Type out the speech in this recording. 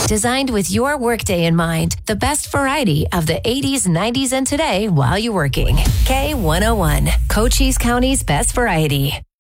Designed with your workday in mind, the best variety of the 80s, 90s, and today while you're working. K101, Cochise County's best variety.